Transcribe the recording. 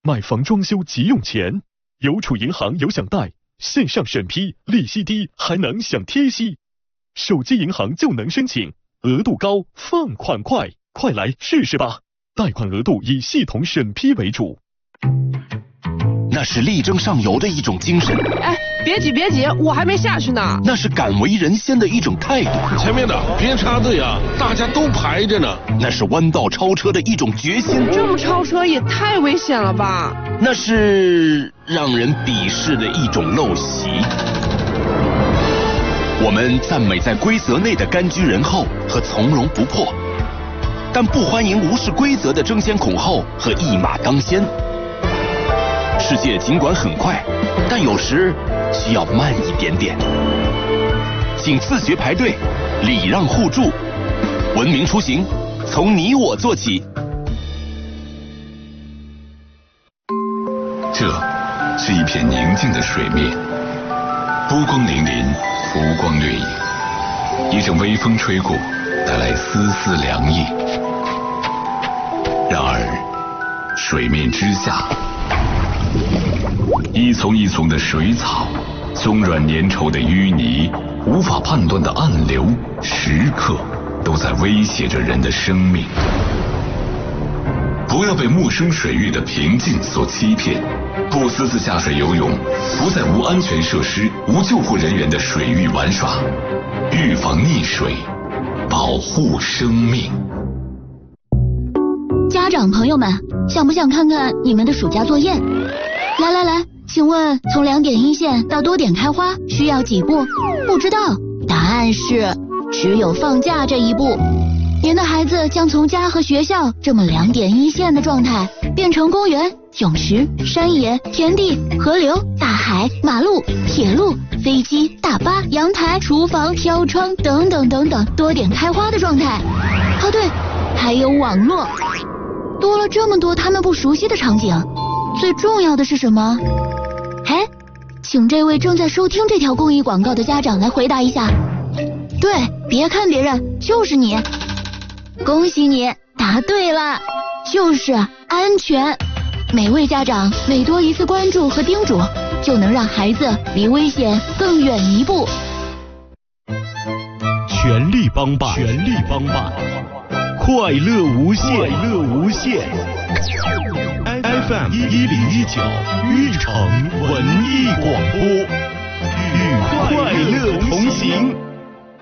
买房装修急用钱，邮储银行有享贷，线上审批，利息低，还能享贴息。手机银行就能申请，额度高，放款快，快来试试吧！贷款额度以系统审批为主。 那是力争上游的一种精神。 哎，别急别急，我还没下去呢。 那是敢为人先的一种态度。 前面的别插队啊，大家都排着呢。 那是弯道超车的一种决心。 这么超车也太危险了吧？ 那是让人鄙视的一种陋习。我们赞美在规则内的甘居人后和从容不迫，但不欢迎无视规则的争先恐后和一马当先。世界尽管很快，但有时需要慢一点点。请自觉排队，礼让互助，文明出行，从你我做起。 这是一片宁静的水面，波光粼粼，浮光掠影。一阵微风吹过，带来丝丝凉意。然而，水面之下，一丛一丛的水草，松软粘稠的淤泥，无法判断的暗流，时刻都在威胁着人的生命。不要被陌生水域的平静所欺骗，不私自下水游泳，不在无安全设施、无救护人员的水域玩耍，预防溺水，保护生命。 家长朋友们，想不想看看你们的暑假作业？来来来，请问从2点一线到多点开花需要几步？不知道，答案是只有放假这一步。您的孩子将从家和学校这么2点一线的状态，变成公园、泳池、山野、田地、河流、大海、马路、铁路、飞机、大巴、阳台、厨房、飘窗等等等等多点开花的状态。哦对，还有网络。多了这么多他们不熟悉的场景，最重要的是什么？哎，请这位正在收听这条公益广告的家长来回答一下。对，别看别人，就是你。恭喜你答对了，就是安全。每位家长每多一次关注和叮嘱，就能让孩子离危险更远一步。 全力帮办，全力帮办，快乐无限，快乐无限。FM 1019玉城文艺广播，与快乐同行。